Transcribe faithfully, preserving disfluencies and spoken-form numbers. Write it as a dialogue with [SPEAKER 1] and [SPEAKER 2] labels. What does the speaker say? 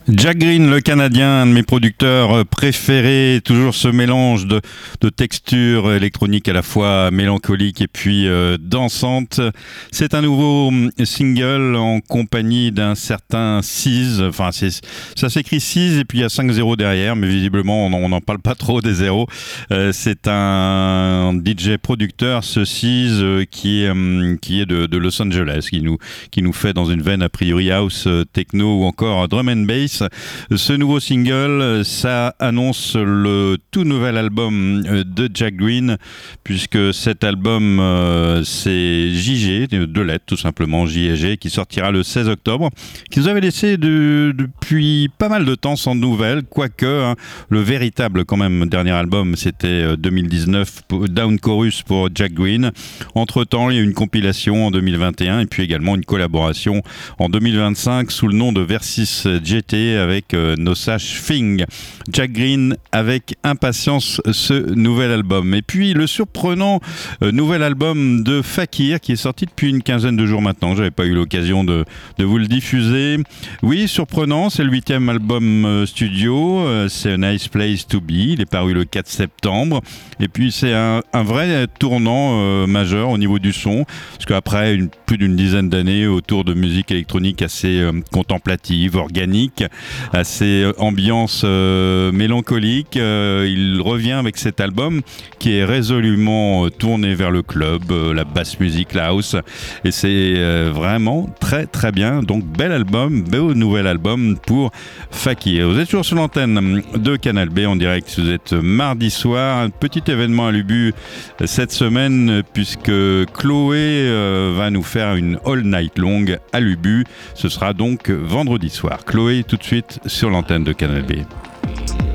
[SPEAKER 1] Jack Green, le Canadien, un de mes producteurs préférés, toujours ce mélange de, de textures électroniques à la fois mélancoliques et puis euh, dansantes. C'est un nouveau single en compagnie d'un certain Seas, enfin c'est, ça s'écrit Seas et puis il y a cinq zéros derrière, mais visiblement on n'en parle pas trop des zéros. Euh, c'est un D J producteur, ce Seas, euh, qui est, euh, qui est de, de Los Angeles, qui nous, qui nous fait dans une veine a priori house, techno ou encore drum and bass. Ce nouveau single, ça annonce le tout nouvel album de Jack Green, puisque cet album, euh, c'est J G, deux lettres tout simplement, J et G, qui sortira le seize octobre, qui nous avait laissé de, depuis pas mal de temps sans nouvelles, quoique hein, le véritable quand même dernier album, c'était deux mille dix-neuf, Down Chorus pour Jack Green. Entre-temps, il y a eu une compilation en deux mille vingt et un et puis également une collaboration en deux mille vingt-cinq sous le nom de Versus G T avec euh, No Such Thing. Jack Green avec impatience ce nouvel album. Et puis le surprenant euh, nouvel album de Fakir qui est sorti depuis une quinzaine de jours maintenant. J'avais pas eu l'occasion de, de vous le diffuser. Oui, surprenant, c'est le huitième album euh, studio. Euh, c'est A Nice Place to Be. Il est paru le quatre septembre. Et puis c'est un, un vrai tournant euh, majeur au niveau du son. Parce qu'après une, plus d'une dizaine d'années autour de musique électronique assez euh, contemplative, organique, assez ambiance euh, mélancolique, euh, il revient avec cet album qui est résolument tourné vers le club, euh, la basse musique, la house, et c'est euh, vraiment très très bien. Donc bel album, beau nouvel album pour Fakir. Vous êtes toujours sur l'antenne de Canal B en direct, vous êtes mardi soir, un petit événement à l'Ubu cette semaine puisque Chloé euh, va nous faire une all night long à l'Ubu. Ce sera donc vendredi soir. Chloé tout de suite sur l'antenne de Canal B.